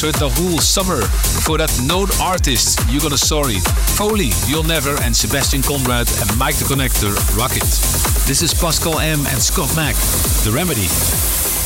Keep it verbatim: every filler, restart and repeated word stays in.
Producer Dahul Summer. Before that, Known Artist, You Gonna Sorry. Foley, You'll Never, and Sebastian Conrad and Mike the Connector, Rocket. This is Pascal M and Scott Mack, The Remedy.